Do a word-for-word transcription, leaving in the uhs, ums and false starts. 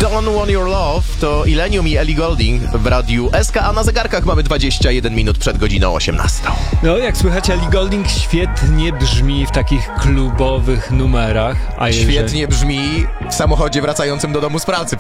Don't Want Your Love to Illenium i Ellie Goulding w Radiu S K, a na zegarkach mamy dwadzieścia jeden minut przed godziną osiemnastą. No, jak słychać, Ellie Goulding świetnie brzmi w takich klubowych numerach. A jeżeli... Świetnie brzmi w samochodzie wracającym do domu z pracy.